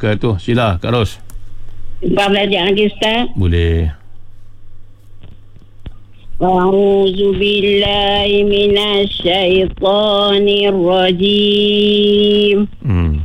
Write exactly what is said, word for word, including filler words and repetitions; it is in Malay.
belakang tu. Sila Kak Ros. Lepas belajar lagi Ustaz. Boleh. A'udzu billahi minasy syaithanir rajim. Hmm.